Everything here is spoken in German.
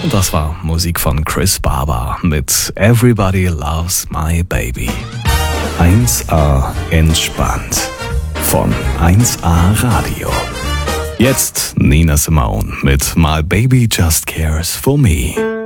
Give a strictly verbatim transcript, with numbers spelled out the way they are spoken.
Das war Musik von Chris Barber mit Everybody Loves My Baby. eins A entspannt von eins A Radio. Jetzt Nina Simone mit My Baby Just Cares For Me.